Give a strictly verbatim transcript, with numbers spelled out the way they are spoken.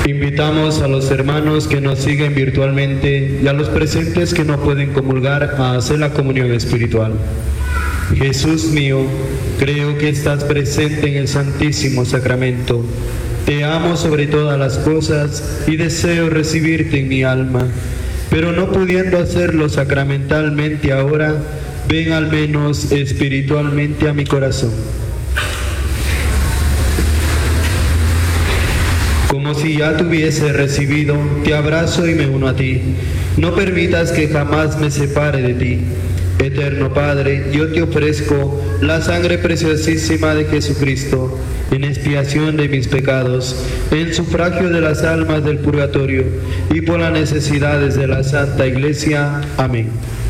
Invitamos a los hermanos que nos siguen virtualmente y a los presentes que no pueden comulgar a hacer la comunión espiritual. Jesús mío, creo que estás presente en el Santísimo Sacramento. Te amo sobre todas las cosas y deseo recibirte en mi alma, pero no pudiendo hacerlo sacramentalmente ahora, ven al menos espiritualmente a mi corazón. Como si ya te hubiese recibido, te abrazo y me uno a ti. No permitas que jamás me separe de ti. Eterno Padre, yo te ofrezco la sangre preciosísima de Jesucristo, en expiación de mis pecados, en sufragio de las almas del purgatorio y por las necesidades de la Santa Iglesia. Amén.